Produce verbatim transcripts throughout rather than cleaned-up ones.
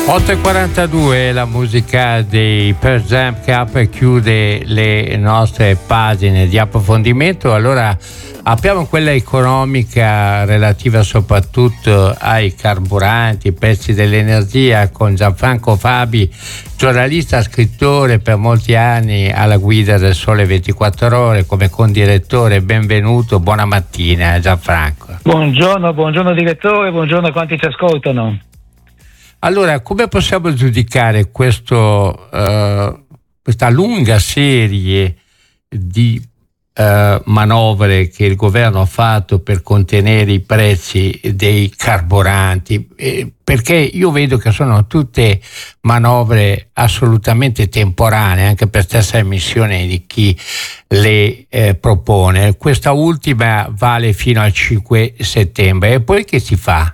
otto e quarantadue la musica dei Pearl Jam che apre e chiude le nostre pagine di approfondimento. Allora apriamo quella economica relativa soprattutto ai carburanti, prezzi dell'energia, con Gianfranco Fabi, giornalista, scrittore per molti anni alla guida del Sole ventiquattro Ore come condirettore. Benvenuto, buona mattina Gianfranco. Buongiorno, buongiorno direttore, buongiorno a quanti ci ascoltano. Allora, come possiamo giudicare questo, uh, questa lunga serie di uh, manovre che il governo ha fatto per contenere i prezzi dei carburanti? Eh, perché io vedo che sono tutte manovre assolutamente temporanee, anche per stessa emissione di chi le eh, propone. Questa ultima vale fino al cinque settembre. E poi che si fa?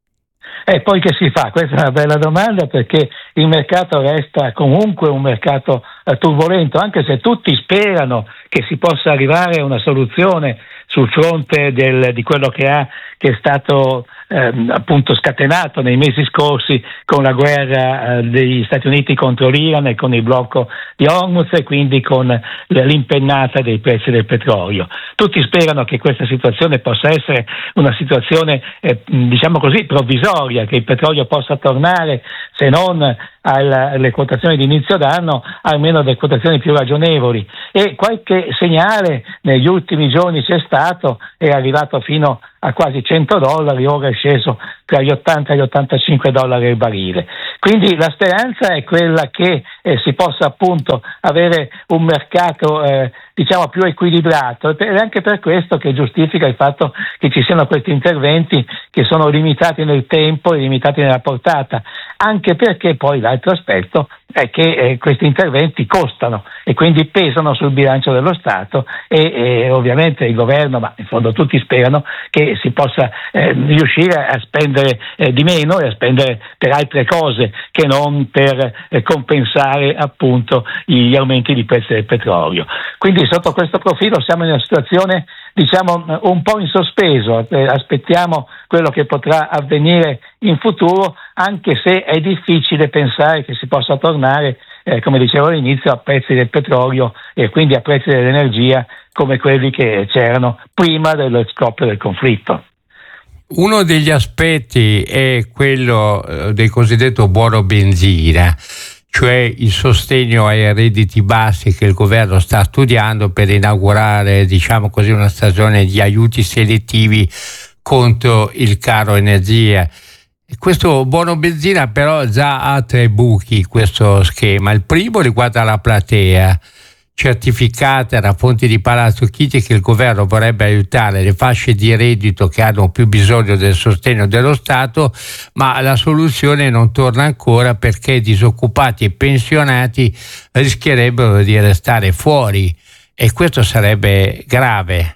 E poi che si fa? Questa è una bella domanda, perché il mercato resta comunque un mercato eh, turbolento, anche se tutti sperano che si possa arrivare a una soluzione sul fronte del, di quello che, ha, che è stato ehm, appunto scatenato nei mesi scorsi con la guerra eh, degli Stati Uniti contro l'Iran e con il blocco di Hormuz, e quindi con l'impennata dei prezzi del petrolio. Tutti sperano che questa situazione possa essere una situazione eh, diciamo così provvisoria, che il petrolio possa tornare, se non alle quotazioni di inizio d'anno, almeno alle quotazioni più ragionevoli, e qualche segnale negli ultimi giorni c'è stato, è arrivato fino a quasi cento dollari, ora è sceso tra gli ottanta e gli ottantacinque dollari il barile. Quindi la speranza è quella che eh, si possa appunto avere un mercato eh, diciamo più equilibrato, ed è anche per questo che giustifica il fatto che ci siano questi interventi che sono limitati nel tempo e limitati nella portata, anche perché poi l'altro aspetto è che eh, questi interventi costano e quindi pesano sul bilancio dello Stato, e, e ovviamente il governo, ma in fondo tutti sperano che si possa eh, riuscire a spendere eh, di meno e a spendere per altre cose che non per eh, compensare appunto gli aumenti di prezzi del petrolio. Quindi sotto questo profilo siamo in una situazione diciamo un po' in sospeso, eh, aspettiamo quello che potrà avvenire in futuro, anche se è difficile pensare che si possa tornare, eh, come dicevo all'inizio, a prezzi del petrolio e quindi a prezzi dell'energia come quelli che c'erano prima dello scoppio del conflitto. Uno degli aspetti è quello eh, del cosiddetto buono benzina, cioè il sostegno ai redditi bassi che il governo sta studiando per inaugurare, diciamo così, una stagione di aiuti selettivi contro il caro energia. Questo buono benzina però già ha tre buchi, questo schema. Il primo riguarda la platea, certificata da fonti di Palazzo Chigi che il governo vorrebbe aiutare le fasce di reddito che hanno più bisogno del sostegno dello Stato, ma la soluzione non torna ancora perché disoccupati e pensionati rischierebbero di restare fuori, e questo sarebbe grave.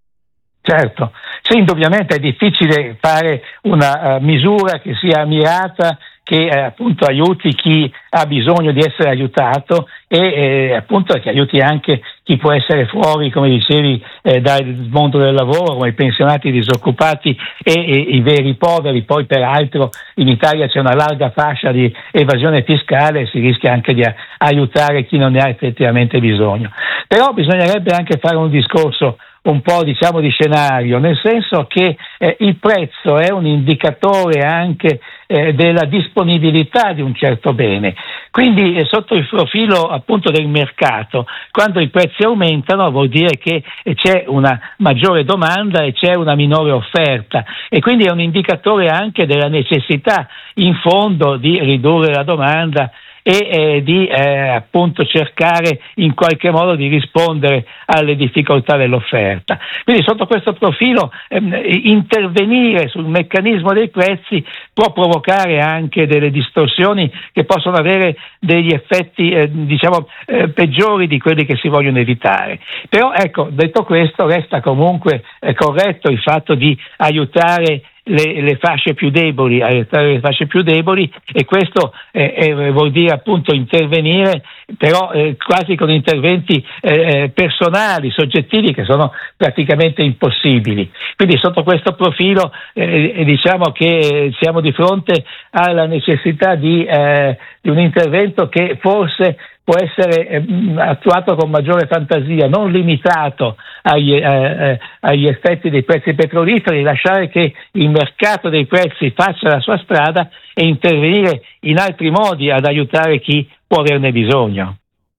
Certo, sì, indubbiamente è difficile fare una uh, misura che sia mirata, che eh, appunto aiuti chi ha bisogno di essere aiutato e eh, appunto che aiuti anche chi può essere fuori, come dicevi, eh, dal mondo del lavoro, come i pensionati, i disoccupati e, e i veri poveri. Poi peraltro in Italia c'è una larga fascia di evasione fiscale e si rischia anche di a- aiutare chi non ne ha effettivamente bisogno. Però bisognerebbe anche fare un discorso un po' diciamo di scenario, nel senso che eh, il prezzo è un indicatore anche eh, della disponibilità di un certo bene. Quindi eh, sotto il profilo appunto del mercato, quando i prezzi aumentano vuol dire che eh, c'è una maggiore domanda e c'è una minore offerta, e quindi è un indicatore anche della necessità in fondo di ridurre la domanda e eh, di eh, appunto cercare in qualche modo di rispondere alle difficoltà dell'offerta. Quindi sotto questo profilo ehm, intervenire sul meccanismo dei prezzi può provocare anche delle distorsioni che possono avere degli effetti eh, diciamo eh, peggiori di quelli che si vogliono evitare. Però ecco, detto questo, resta comunque eh, corretto il fatto di aiutare le, le fasce più deboli, aiutare le fasce più deboli, e questo eh, eh, vuol dire appunto intervenire, però eh, quasi con interventi eh, personali, soggettivi, che sono praticamente impossibili. Quindi sotto questo profilo eh, diciamo che siamo di fronte alla necessità di, eh, di un intervento che forse può essere eh, attuato con maggiore fantasia, non limitato agli, eh, agli effetti dei prezzi petroliferi, lasciare che il mercato dei prezzi faccia la sua strada e intervenire in altri modi ad aiutare chi può averne bisogno.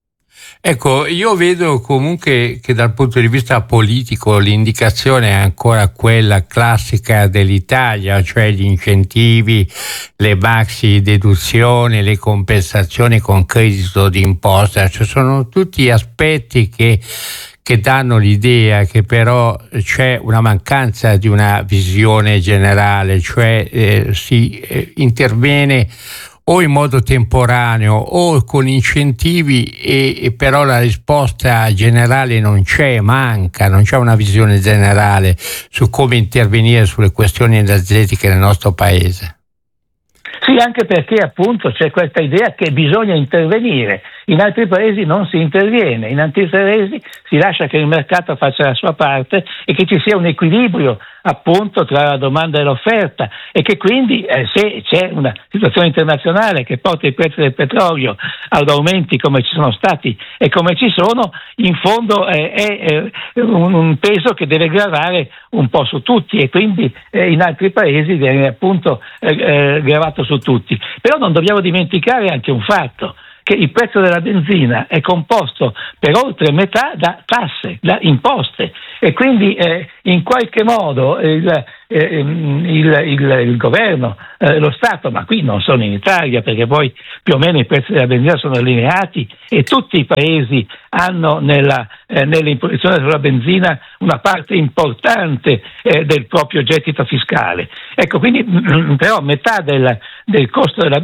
Ecco, io vedo comunque che dal punto di vista politico l'indicazione è ancora quella classica dell'Italia, cioè gli incentivi, le maxi deduzioni, le compensazioni con credito d'imposta, cioè sono tutti aspetti che che danno l'idea che però c'è una mancanza di una visione generale, cioè eh, si eh, interviene o in modo temporaneo o con incentivi e, e però la risposta generale non c'è, manca, non c'è una visione generale su come intervenire sulle questioni energetiche nel nostro paese. Sì, anche perché appunto c'è questa idea che bisogna intervenire. In altri paesi non si interviene, in altri paesi si lascia che il mercato faccia la sua parte e che ci sia un equilibrio appunto tra la domanda e l'offerta, e che quindi eh, se c'è una situazione internazionale che porta i prezzi del petrolio ad aumenti come ci sono stati e come ci sono, in fondo eh, è eh, un, un peso che deve gravare un po' su tutti, e quindi eh, in altri paesi viene appunto eh, eh, gravato su tutti. Però non dobbiamo dimenticare anche un fatto, che il prezzo della benzina è composto per oltre metà da tasse, da imposte, e quindi eh, in qualche modo il, eh, il, il, il governo, eh, lo Stato, ma qui non sono in Italia perché poi più o meno i prezzi della benzina sono allineati e tutti i paesi hanno nella, eh, nell'imposizione sulla benzina una parte importante eh, del proprio gettito fiscale. Ecco, quindi però metà del, del costo della